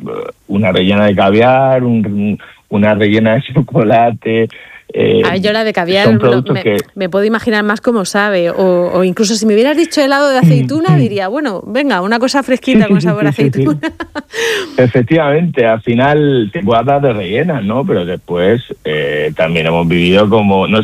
una rellena de caviar, una rellena de chocolate. Yo la de caviar son productos me puedo imaginar más cómo sabe, o incluso si me hubieras dicho helado de aceituna, diría, bueno, venga, una cosa fresquita con sabor a aceituna. Sí. Efectivamente, al final te puedas dar de rellenas, ¿no? Pero después también hemos vivido como... No